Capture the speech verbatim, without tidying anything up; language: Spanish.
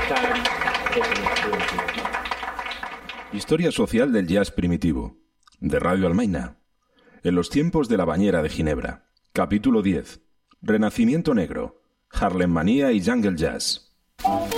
Historia social del jazz primitivo, de Radio Almaina. En los tiempos de la bañera de Ginebra. Capítulo diez. Renacimiento negro, Harlem Manía y Jungle Jazz.